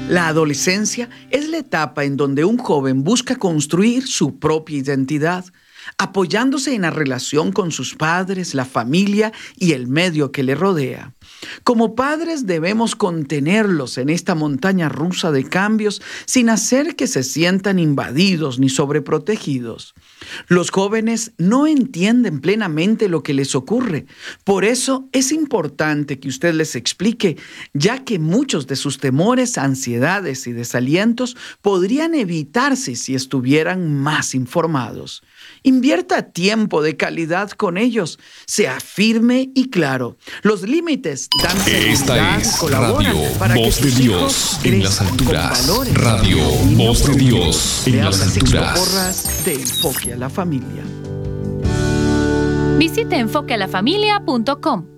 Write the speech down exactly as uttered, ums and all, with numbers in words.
La adolescencia es la etapa en donde un joven busca construir su propia identidad, apoyándose en la relación con sus padres, la familia y el medio que le rodea. Como padres debemos contenerlos en esta montaña rusa de cambios sin hacer que se sientan invadidos ni sobreprotegidos. Los jóvenes no entienden plenamente lo que les ocurre. Por eso es importante que usted les explique, ya que muchos de sus temores, ansiedades y desalientos podrían evitarse si estuvieran más informados. Invierta tiempo de calidad con ellos. Sea firme y claro. Los límites dan seguridad y colaboran para que sus hijos crezcan con valores. Radio Voz de Dios en las alturas. Porras de Enfoque a la Familia. Visite enfoque a la familia punto com.